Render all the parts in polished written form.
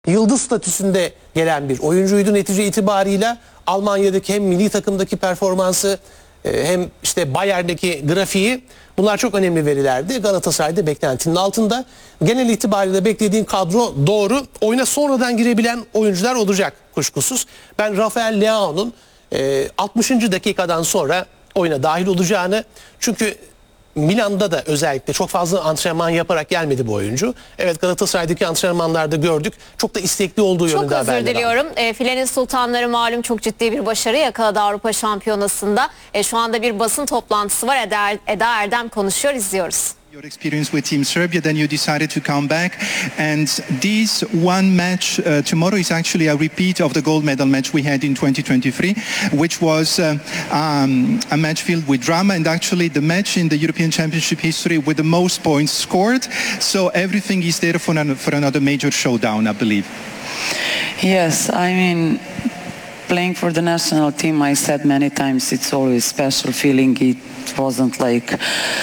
yıldız statüsünde gelen bir oyuncuydu. Netice itibarıyla Almanya'daki hem milli takımdaki performansı hem işte Bayern'deki grafiği, bunlar çok önemli verilerdi. Galatasaray'da beklentinin altında. Genel itibariyle beklediğin kadro doğru. Oyuna sonradan girebilen oyuncular olacak kuşkusuz. Ben Rafael Leao'nun 60. dakikadan sonra oyuna dahil olacağını, çünkü Milan'da da özellikle çok fazla antrenman yaparak gelmedi bu oyuncu. Evet, Galatasaray'daki antrenmanlarda gördük. Çok da istekli olduğu yönünde haberler. Çok özür diliyorum. Filenin Sultanları malum çok ciddi bir başarı yakaladı Avrupa Şampiyonası'nda. Şu anda bir basın toplantısı var. Eda Erdem konuşuyor, izliyoruz. Your experience with Team Serbia, then you decided to come back, and this one match tomorrow is actually a repeat of the gold medal match we had in 2023, which was a match filled with drama, and actually the match in the European Championship history with the most points scored. So everything is there for another major showdown, I believe. Yes, I mean, playing for the national team, I said many times, it's always a special feeling. It wasn't like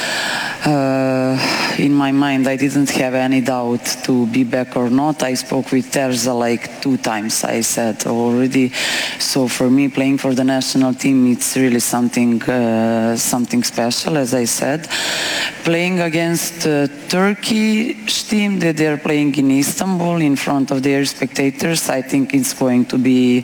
in my mind I didn't have any doubt to be back or not. I spoke with Terza like 2 times, I said already. So for me, playing for the national team, it's really something special, as I said. Playing against Turkish team that they're playing in Istanbul in front of their spectators, I think it's going to be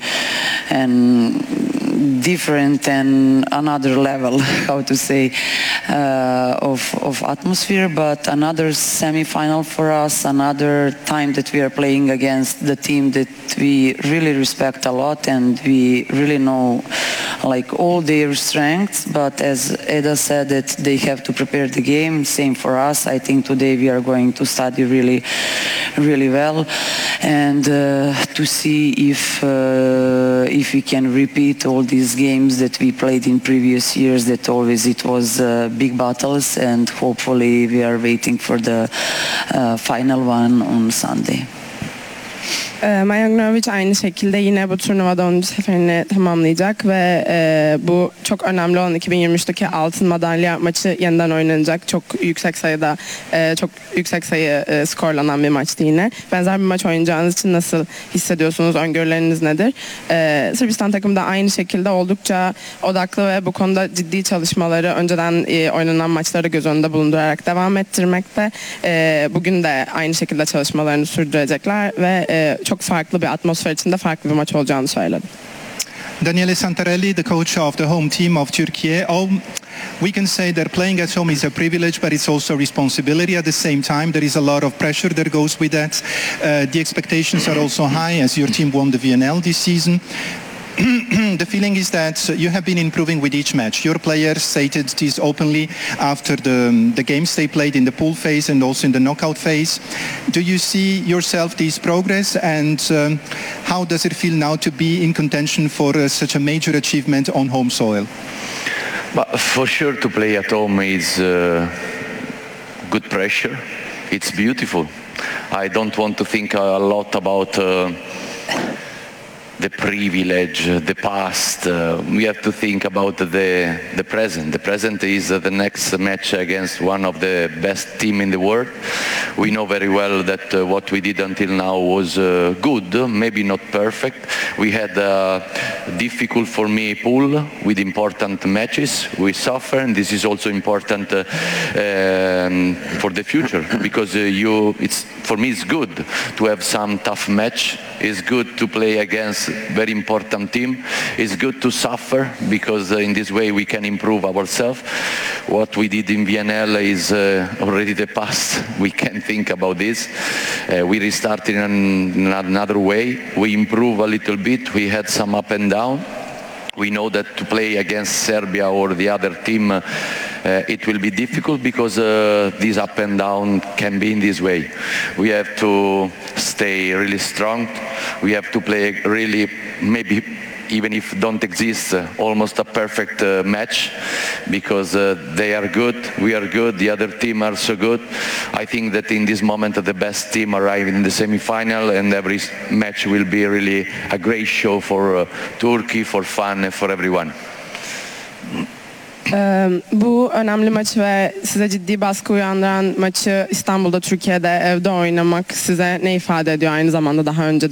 different and another level, how to say, of atmosphere, but another semi-final for us, another time that we are playing against the team that we really respect a lot, and we really know like all their strengths. But as Eda said, that they have to prepare the game, same for us. I think today we are going to study really well, and to see if we can repeat all these games that we played in previous years, that always it was big battles, and hopefully we are waiting for the final one on Sunday. Maja Gnorovic aynı şekilde yine bu turnuvada 10. seferini tamamlayacak ve bu çok önemli olan 2023'teki altın madalya maçı yeniden oynanacak. Çok yüksek sayı skorlanan bir maçtı yine. Benzer bir maç oynayacağınız için nasıl hissediyorsunuz? Öngörüleriniz nedir? Sırbistan takımı da aynı şekilde oldukça odaklı ve bu konuda ciddi çalışmaları önceden oynanan maçları göz önünde bulundurarak devam ettirmekte. Bugün de aynı şekilde çalışmalarını sürdürecekler ve çok farklı bir atmosfer içinde farklı bir maç olacağını söyledi. Daniele Santarelli, the coach of the home team of Turkey. We can say that playing at home is a privilege, but it's also a responsibility. At the same time, there is a lot of pressure that goes with that. The expectations are also high, as your team won the VNL this season. The feeling is that you have been improving with each match. Your players stated this openly after the games they played in the pool phase and also in the knockout phase. Do you see yourself this progress, and how does it feel now to be in contention for such a major achievement on home soil? But for sure, to play at home is good pressure. It's beautiful. I don't want to think a lot about the privilege, the past. We have to think about the present. The present is the next match against one of the best team in the world. We know very well that what we did until now was good, maybe not perfect. We had a difficult for me pool with important matches. We suffer, and this is also important for the future, because for me it's good to have some tough match. It's good to play against very important team. It's good to suffer, because in this way we can improve ourselves. What we did in VNL is already the past. We can't think about this. We restarted in another way. We improve a little bit. We had some up and down. We know that to play against Serbia or the other team, it will be difficult, because this up and down can be in this way. We have to stay really strong. We have to play really, maybe even if don't exist, almost a perfect match, because they are good, we are good, the other team are so good. I think that in this moment the best team arrive in the semi-final, and every match will be really a great show for Turkey, for fun, and for everyone. Bu önemli maç ve size ciddi baskı uyandıran maçı İstanbul'da, Türkiye'de, evde oynamak size ne ifade ediyor aynı zamanda daha önce